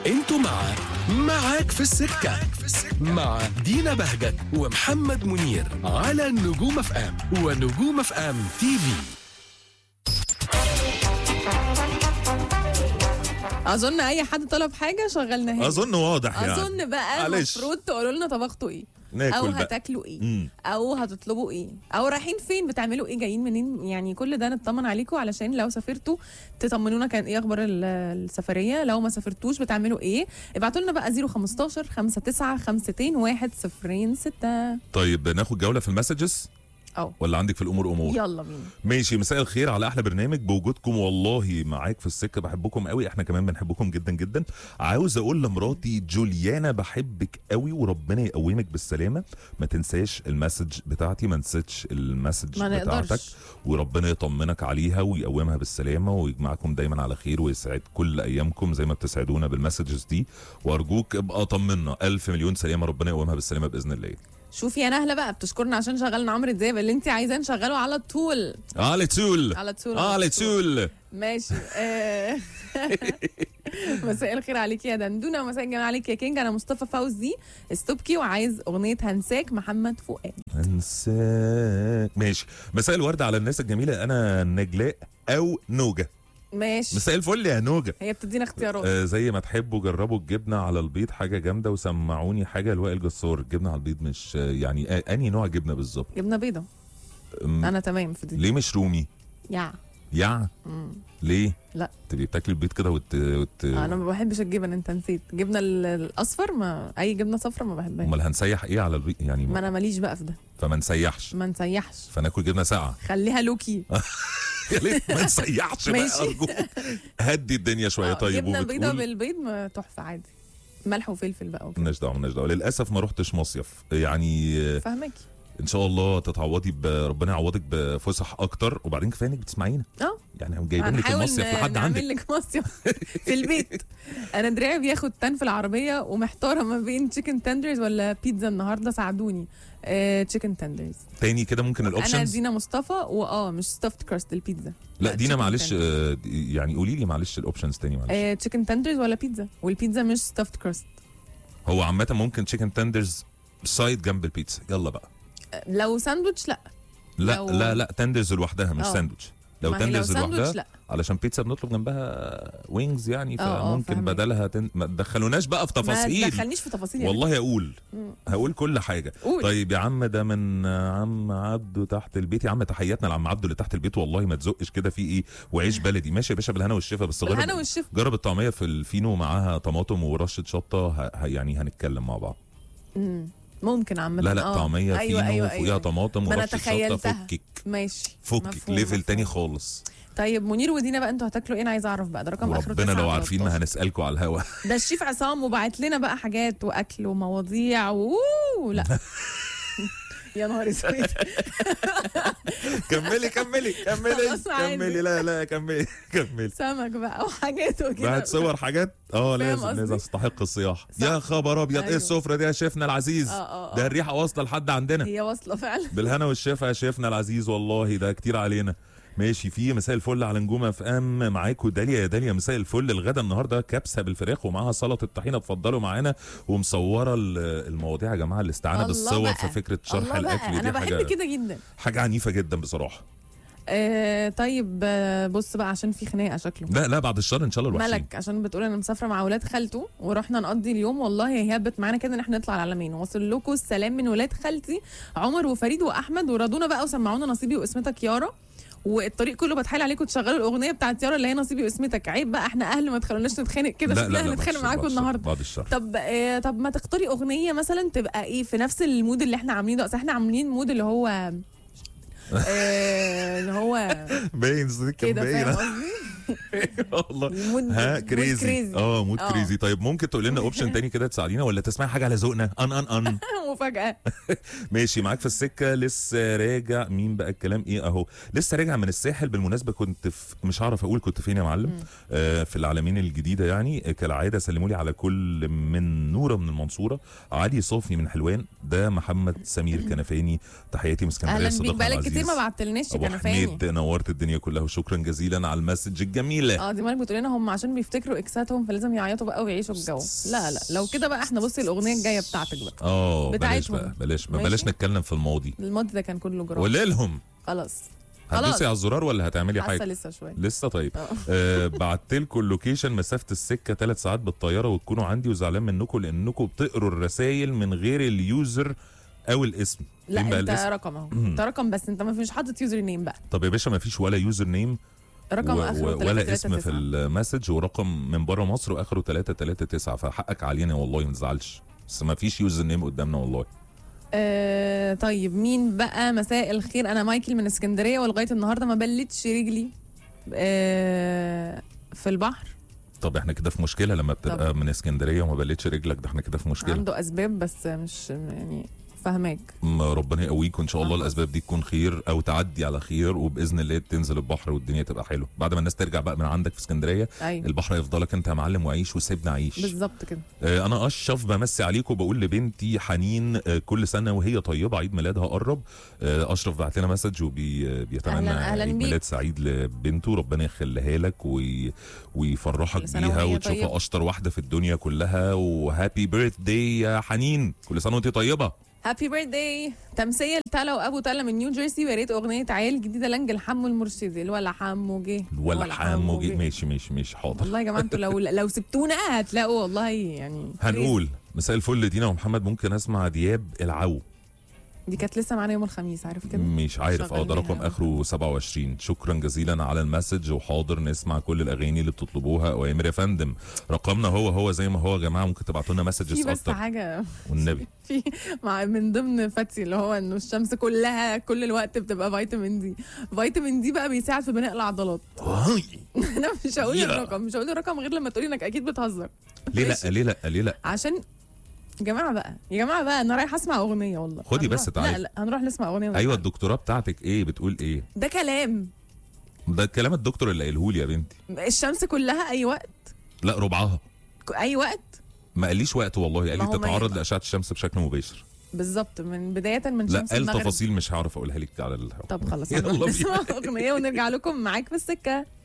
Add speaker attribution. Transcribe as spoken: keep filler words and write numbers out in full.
Speaker 1: انتوا مع معاك في السكة مع دينا بهجت ومحمد منير على نجوم اف ام ونجوم اف ام تي في.
Speaker 2: اظن اي حد طلب حاجه شغلناها.
Speaker 3: اظن واضح يعني.
Speaker 2: اظن بقى المفروض تقولوا لنا طبختوا ايه، او هتاكلوا ايه، مم. او هتطلبوا ايه، او رايحين فين، بتعملوا ايه، جايين منين، يعني كل ده نطمن عليكم علشان لو سافرتوا تطمنونا كان ايه اخبار السفريه. لو ما سافرتوش بتعملوا ايه، ابعتوا لنا بقى صفر خمستاشر خمسة تسعة خمسة اتنين واحد صفر ستة.
Speaker 3: طيب ناخد جوله في المسجز
Speaker 2: أو.
Speaker 3: ولا عندك في الامور امور؟
Speaker 2: يلا بينا.
Speaker 3: ماشي. مساء الخير على احلى برنامج بوجودكم، والله معاك في السكه، بحبكم قوي، احنا كمان بنحبكم جدا جدا. عاوز اقول لمراتي جوليانا بحبك قوي وربنا يقومك بالسلامه، ما تنساش المسج بتاعتي، ما نسيتش المسج
Speaker 2: ما
Speaker 3: بتاعتك، وربنا يطمنك عليها ويقومها بالسلامه ويجمعكم دايما على خير ويسعد كل ايامكم زي ما بتسعدونا بالمسجز دي، وارجوك ابقى طمنا. الف مليون سلامه، ربنا يقومها بالسلامه باذن الله.
Speaker 2: شوفي يا نهله بقى بتشكرنا عشان شغلنا عمرو دياب، اللي انت عايزاه نشغله على طول
Speaker 3: على طول
Speaker 2: على طول
Speaker 3: على طول.
Speaker 2: ماشي. مساء الخير عليك يا دندونه، ومساء الجمال عليك يا كينج. انا مصطفى فوزي استوبكي وعايز اغنيه هنساك محمد فؤاد.
Speaker 3: هنساك ماشي. مساء الورد على الناس الجميله، انا نجلاء او نوجه.
Speaker 2: ماشي
Speaker 3: مساء الفل يا نوجه.
Speaker 2: هي بتدينا اختيارات.
Speaker 3: آه زي ما تحبوا جربوا الجبنه على البيض حاجه جامده، وسمعوني حاجه لوائل جسار. الجبنه على البيض مش يعني آه انهي نوع جبنه بالظبط؟
Speaker 2: جبنه بيضه. انا تمام في دي.
Speaker 3: ليه مش رومي؟
Speaker 2: يا
Speaker 3: يا
Speaker 2: مم.
Speaker 3: ليه؟
Speaker 2: لا
Speaker 3: تبقي بتاكلي البيض كده وت... وت...
Speaker 2: انا ما بحبش الجبن، انت نسيت. جبنه الاصفر، ما اي جبنه صفرا ما بحبهاش.
Speaker 3: امال هنسيح ايه على البيض يعني؟
Speaker 2: ما انا ماليش بقى في ده،
Speaker 3: فما نسيحش.
Speaker 2: ما نسيحش،
Speaker 3: فناكل جبنه ساقعه.
Speaker 2: خليها لوكي.
Speaker 3: يا ليه ما نسيحش بقى ارجوك، هدي الدنيا شويه. طيب
Speaker 2: جبنه بيضه بالبيض تحفه عادي، ملح وفلفل بقى وكده.
Speaker 3: مالناش دعوه مالناش دعوه. للاسف ما رحتش مصيف يعني.
Speaker 2: فاهمك.
Speaker 3: ان شاء الله تتعوضي، ربنا يعوضك بفسح اكتر، وبعدين كفايه انك بتسمعينا.
Speaker 2: اه
Speaker 3: يعني جايبين لك المصيف لحد عندك.
Speaker 2: هنعمل لك مصيف في البيت. انا دراعي بياخد تان في العربيه ومحتاره ما بين تشيكن تندرز ولا بيتزا النهارده، ساعدوني. تشيكن تندرز
Speaker 3: تاني كده ممكن الاوبشنز.
Speaker 2: انا دينا مصطفى واه مش ستافت كراست البيتزا.
Speaker 3: لا دينا معلش آه يعني قولي لي معلش الاوبشنز تاني معلش.
Speaker 2: تشيكن تندرز ولا بيتزا، والبيتزا مش ستافت كراست.
Speaker 3: هو عامه ممكن تشيكن تندرز سايد جنب البيتزا. يلا بقى.
Speaker 2: لو ساندوتش لا
Speaker 3: لا لو... لا لا تندرز لوحدها مش ساندوتش. لو تندرز لوحدها لا. علشان بيتزا بنطلب جنبها وينجز يعني، فممكن بدلها تن... ما تدخلوناش بقى في تفاصيل.
Speaker 2: ما تدخلنيش في تفاصيل
Speaker 3: والله اقول مم. هقول كل حاجه.
Speaker 2: قول.
Speaker 3: طيب يا عم ده من عم عبده تحت البيت. يا عم تحياتنا لعم عبده اللي تحت البيت، والله ما تزقش كده في ايه، وعيش بلدي. ماشي يا باشا بالهنا والشفا، بس جرب
Speaker 2: بالهنا والشفا.
Speaker 3: جرب الطعميه في الفينو معاها طماطم ورشه شطه، ه... يعني هنتكلم مع بعض.
Speaker 2: امم ممكن عامه.
Speaker 3: لا لا طعميه
Speaker 2: أيوة
Speaker 3: فينو
Speaker 2: أيوة
Speaker 3: وفوقيها
Speaker 2: أيوة.
Speaker 3: طماطم ورشه شطه. فكك
Speaker 2: ماشي،
Speaker 3: فكك ليفل تاني خالص.
Speaker 2: طيب منير ودينا بقى انتوا هتاكلوا ايه؟ انا عايزه اعرف بقى، ده رقم اخره
Speaker 3: ربنا لو عارفين ما هنسالكم على الهوا.
Speaker 2: ده الشيف عصام وبعت لنا بقى حاجات واكل ومواضيع و لا يا نهار اسود.
Speaker 3: كملي كملي كملي كملي لا لا كملي كملي.
Speaker 2: سمك بقى وحاجات وكده.
Speaker 3: بعد صور حاجات اه لازم لازم تستحق الصياحه. يا خبر ابيض. أيوه. ايه السفره دي يا شيفنا العزيز؟
Speaker 2: آه آه
Speaker 3: ده الريحه واصله لحد عندنا.
Speaker 2: هي واصله فعلا.
Speaker 3: بالهنا والشفا يا شيفنا العزيز، والله ده كتير علينا. ماشي. في مساء الفل على نجوم اف ام، معاكم داليا. يا داليا مساء الفل. الغدا النهارده كبسه بالفراخ ومعاها سلطه الطحينه، اتفضلوا معانا. ومصوره المواضيع يا جماعه، الاستعانه بالصور في فكره شرح الاكل دي.
Speaker 2: انا بحب
Speaker 3: حاجه
Speaker 2: كده جدا،
Speaker 3: حاجه عنيفه جدا بصراحه.
Speaker 2: آه طيب بص بقى عشان في خناقه شكله.
Speaker 3: لا لا بعد الشر ان شاء الله الوحشين.
Speaker 2: ملك عشان بتقول انا مسافره مع ولاد خالته ورحنا نقضي اليوم، والله هي هبت معانا كده ان احنا نطلع العلمين. وصل لكم السلام من ولاد خالتي عمر وفريد واحمد، ورضونا بقى وسمعونا نصيبي واسمتك يارا، والطريق كله بتحايل عليكم تشغلوا الاغنيه بتاعت يارا اللي هي نصيبي واسمتك. عيب بقى، احنا اهل ما تخلوناش نتخانق كده، شكلنا هنتخانق معاكم النهارده
Speaker 3: بعد الشر.
Speaker 2: طب آه طب ما تختاري اغنيه مثلا تبقى ايه في نفس المود اللي احنا عاملينه. اصل احنا عاملين مود اللي هو اللي هو
Speaker 3: باين صديق كان باين والله. ها كريزي اه مود كريزي. طيب ممكن تقول لنا اوبشن تاني كده تساعدينا، ولا تسمعي حاجه على ذوقنا؟ ان ان ان
Speaker 2: مفاجاه.
Speaker 3: ماشي معاك في السكه. لسه راجع. مين بقى الكلام ايه اهو. لسه راجع من الساحل بالمناسبه. كنت في مش عارف اقول كنت فين يا معلم. آه في العلمين الجديده يعني. كالعاده سلموا لي على كل من نوره من المنصوره، علي صوفي من حلوان، ده محمد سمير كنفاني. تحياتي من اسكندريه.
Speaker 2: اهلا بيك، بقالك كتير ما بعتلناش يا كنفاني.
Speaker 3: نورت الدنيا كلها وشكرا جزيلا على المسج الجميل. الجميله.
Speaker 2: اه دي مالك بتقول لنا هم عشان بيفتكروا اكساتهم فلازم يعيطوا بقى ويعيشوا الجو. لا لا لو كده بقى احنا بصي الاغنيه الجايه بتاعتك بقى.
Speaker 3: اه بلاش بقى بلاش بلاش نتكلم في الماضي.
Speaker 2: الماضي ده كان كله جراح.
Speaker 3: قولي لهم
Speaker 2: خلاص.
Speaker 3: هتدوسي على الزرار ولا هتعملي حاجه؟
Speaker 2: لسه شويه.
Speaker 3: لسه طيب. آه بعت لكم اللوكيشن مسافه السكه ثلاث ساعات بالطياره وتكونوا عندي وزعلان منكم لانكم بتقروا الرسائل من غير اليوزر او الاسم.
Speaker 2: لا انت
Speaker 3: الاسم؟
Speaker 2: رقم اهو انت رقم بس انت ما فيش حاطط يوزر نيم بقى.
Speaker 3: طب يا باشا ما فيش ولا يوزر نيم
Speaker 2: رقم
Speaker 3: و...
Speaker 2: اخره
Speaker 3: ولا اسم في المسج ورقم من بره مصر واخره ثلاثة ثلاثة تسعة فحقك علينا والله ما تزعلش بس ما فيش يوزر نيم قدامنا والله.
Speaker 2: آه طيب مين بقى؟ مساء الخير انا مايكل من اسكندريه ولغايه النهارده ما بلتش رجلي آه في البحر.
Speaker 3: طب احنا كده في مشكله لما بتبقى طب. من اسكندريه وما بلتش رجلك ده احنا كده في مشكله.
Speaker 2: عنده اسباب بس مش يعني فهماك.
Speaker 3: ربنا يقويك وان شاء الله الاسباب دي تكون خير او تعدي على خير وباذن الله تنزل البحر والدنيا تبقى حلوه بعد ما الناس ترجع بقى من عندك في اسكندريه.
Speaker 2: أيوة.
Speaker 3: البحر يفضلك انت يا معلم وعيش وسيبنا عيش
Speaker 2: بالظبط كده.
Speaker 3: آه انا اشرف بمسي عليكم وبقول لبنتي حنين آه كل سنه وهي طيبه عيد ميلادها قرب. آه اشرف بعت لنا مسج وبيتمنى عيد ميلاد سعيد لبنته ربنا يخليها لك وي ويفرحك بيها وتشوفها طيب. اشطر واحده في الدنيا كلها وهابي بيرث داي يا حنين كل سنه وانت طيبه.
Speaker 2: هابي بيرثداي. تمثيل تالا وابو تالا من نيو جيرسي ويا ريت اغنيه عيال جديده لانج الحمو المرشدي الولا حمو جه
Speaker 3: الولا حمو جه. ماشي ماشي ماشي حاضر.
Speaker 2: والله يا جماعه انتوا لو لو سبتونا هتلاقوا والله يعني
Speaker 3: هنقول مساء الفل دينا ومحمد ممكن اسمع دياب العو.
Speaker 2: دي كانت لسه معانا يوم الخميس عارف كده.
Speaker 3: مش عارف اه ده رقم اخره سبعة وعشرين. شكرا جزيلا على المسج وحاضر نسمع كل الاغاني اللي بتطلبوها. اوامر يا فندم رقمنا هو هو زي ما هو يا جماعه ممكن تبعتوا لنا مسجز
Speaker 2: اكتر. في بس حاجه والنبي في مع من ضمن فتي اللي هو انه الشمس كلها كل الوقت بتبقى فيتامين دي. فيتامين دي بقى بيساعد في بناء العضلات. انا مش هقول الرقم مش هقول الرقم غير لما تقولي انك اكيد بتهزر.
Speaker 3: ليه لا ليه لا ليه لا
Speaker 2: عشان يا جماعه بقى يا جماعه بقى انا رايحه اسمع اغنيه والله.
Speaker 3: خدي بس تعالي.
Speaker 2: لا لا هنروح نسمع اغنيه.
Speaker 3: ايوه الدكتوراه بتاعتك ايه بتقول ايه؟
Speaker 2: ده كلام
Speaker 3: ده كلام الدكتور اللي قايله لي يا بنتي.
Speaker 2: الشمس كلها اي وقت.
Speaker 3: لا ربعها.
Speaker 2: اي وقت.
Speaker 3: ما قاليش وقت والله قال لي تتعرض لاشعه الشمس بشكل مباشر.
Speaker 2: بالظبط من بدايه من شمس
Speaker 3: لا قال تفاصيل مش هعرف اقولها لك على الهواء.
Speaker 2: طب خلاص نسمع اغنيه ونرجع لكم معاك في السكه.